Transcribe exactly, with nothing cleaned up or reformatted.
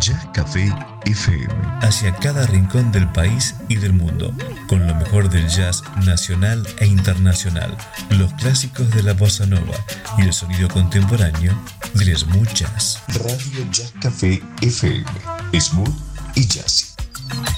Jazz Café F M. Hacia cada rincón del país y del mundo, con lo mejor del jazz nacional e internacional, los clásicos de la bossa nova y el sonido contemporáneo del smooth jazz. Radio Jazz Café F M. Smooth y jazzy.